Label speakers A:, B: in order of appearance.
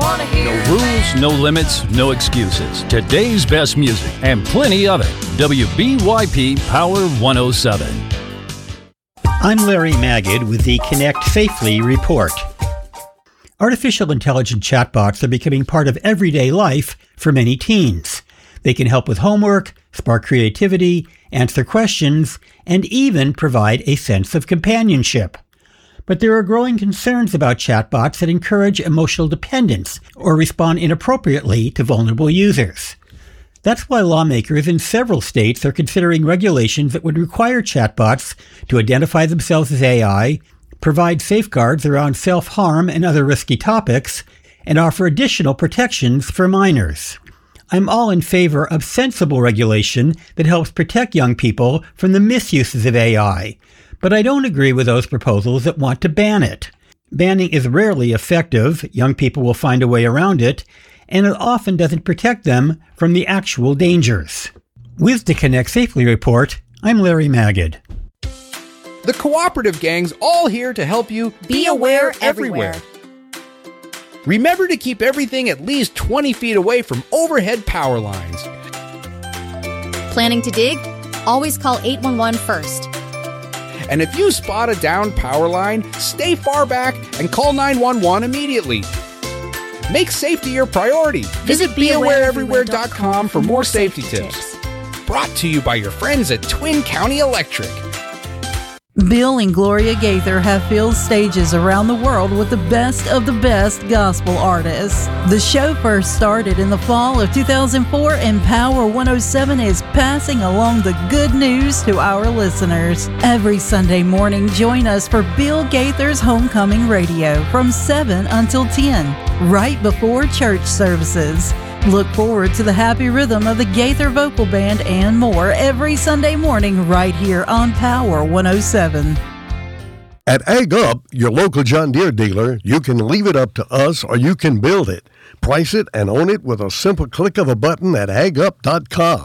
A: No rules, no limits, no excuses. Today's best music and plenty of it. WBYP Power 107.
B: I'm Larry Magid with the Connect Safely report. Artificial intelligence chatbots are becoming part of everyday life for many teens. They can help with homework, spark creativity, answer questions, and even provide a sense of companionship. But there are growing concerns about chatbots that encourage emotional dependence or respond inappropriately to vulnerable users. That's why lawmakers in several states are considering regulations that would require chatbots to identify themselves as AI, provide safeguards around self-harm and other risky topics, and offer additional protections for minors. I'm all in favor of sensible regulation that helps protect young people from the misuses of AI, but I don't agree with those proposals that want to ban it. Banning is rarely effective, young people will find a way around it, and it often doesn't protect them from the actual dangers. With the Connect Safely report, I'm Larry Magid.
C: The Cooperative Gang's all here to help you
D: be aware everywhere.
C: Remember to keep everything at least 20 feet away from overhead power lines.
D: Planning to dig? Always call 811 first.
C: And if you spot a downed power line, stay far back and call 911 immediately. Make safety your priority. Visit BeAwareEverywhere.com for more safety tips. Brought to you by your friends at Twin County Electric.
E: Bill and Gloria Gaither have filled stages around the world with the best of the best gospel artists. The show first started in the fall of 2004, and Power 107 is passing along the good news to our listeners. Every Sunday morning, join us for Bill Gaither's Homecoming Radio from 7 until 10, right before church services. Look forward to the happy rhythm of the Gaither Vocal Band and more every Sunday morning right here on Power 107.
F: At Ag Up, your local John Deere dealer, you can leave it up to us or you can build it. Price it and own it with a simple click of a button at agup.com.